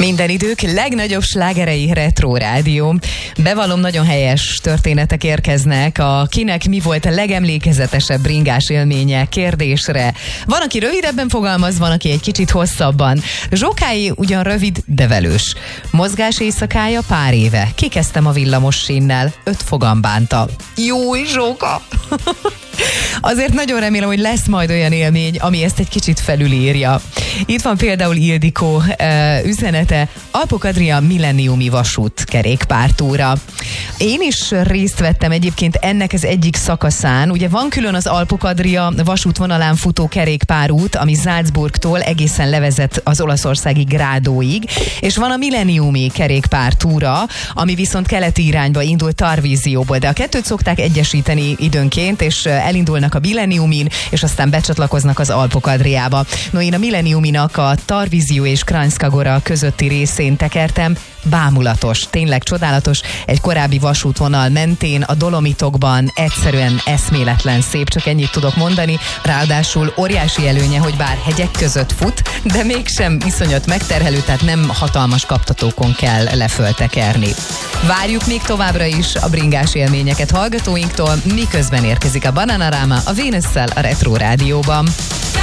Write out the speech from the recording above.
Minden idők legnagyobb slágerei Retro Rádió. Bevallom, nagyon helyes történetek érkeznek a kinek mi volt a legemlékezetesebb bringás élménye kérdésre. Van, aki rövidebben fogalmaz, van, aki egy kicsit hosszabban. Zsókái ugyan rövid, de velős. Mozgás éjszakája pár éve. Kikezdtem a villamos sínnel, 5 fogam bánta. Jó, Zsóka! Azért nagyon remélem, hogy lesz majd olyan élmény, ami ezt egy kicsit felülírja. Itt van például Ildikó üzenete, Alpok Adria milleniumi vasút kerékpártúra. Én is részt vettem egyébként ennek az egyik szakaszán. Ugye van külön az Alpok Adria vasútvonalán futó kerékpárút, ami Salzburgtól egészen levezet az olaszországi Grádóig, és van a milleniumi kerékpártúra, ami viszont keleti irányba indul Tarvízióból, de a kettőt szokták egyesíteni időnként, és elindulnak a milleniumin, és aztán becsatlakoznak az Alpok Adriába. No, én a milleniuminak a Tarvízió és Kranjska közötti részén tekertem, bámulatos, tényleg csodálatos, egy korábbi vasútvonal mentén, a Dolomitokban, egyszerűen eszméletlen szép, csak ennyit tudok mondani, ráadásul óriási előnye, hogy bár hegyek között fut, de mégsem iszonyat megterhelő, tehát nem hatalmas kaptatókon kell leföltekerni. Várjuk még továbbra is a bringás élményeket hallgatóinktól, miközben érkezik a Bananarama a Vénusszel a Retro Rádióban.